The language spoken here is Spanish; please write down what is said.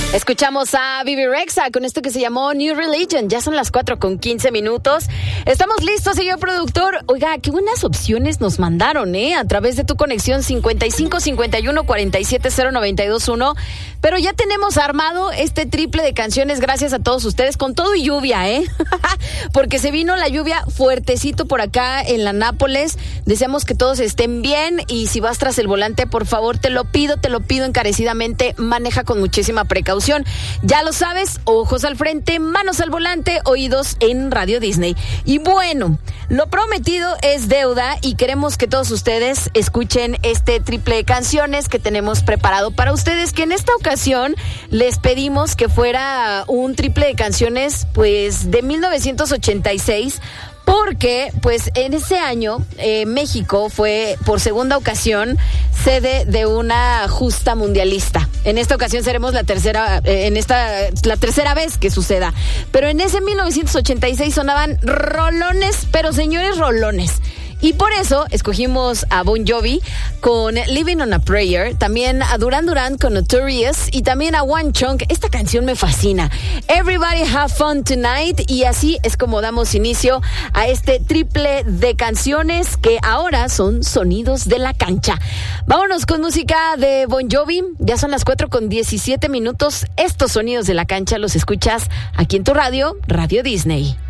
Escuchamos a Bebe Rexha con esto que se llamó New Religion. Ya son las 4:15. Estamos listos, señor productor. Oiga, qué buenas opciones nos mandaron, a través de tu conexión 55 51 47 0921. Pero ya tenemos armado este triple de canciones gracias a todos ustedes, con todo y lluvia, porque se vino la lluvia fuertecito por acá en la Nápoles. Deseamos que todos estén bien y si vas tras el volante, por favor, te lo pido encarecidamente, maneja con muchísima precaución. Ya lo sabes, ojos al frente, manos al volante, oídos en Radio Disney. Y bueno, lo prometido es deuda y queremos que todos ustedes escuchen este triple de canciones que tenemos preparado para ustedes, que en esta ocasión les pedimos que fuera un triple de canciones pues de 1986. Porque, pues, en ese año México fue por segunda ocasión sede de una justa mundialista. En esta ocasión seremos la tercera vez que suceda. Pero en ese 1986 sonaban rolones, pero señores rolones. Y por eso escogimos a Bon Jovi con Living on a Prayer, también a Duran Duran con Notorious y también a One Chunk. Esta canción me fascina. Everybody Have Fun Tonight. Y así es como damos inicio a este triple de canciones que ahora son sonidos de la cancha. Vámonos con música de Bon Jovi. Ya son las 4:17. Estos sonidos de la cancha los escuchas aquí en tu radio, Radio Disney.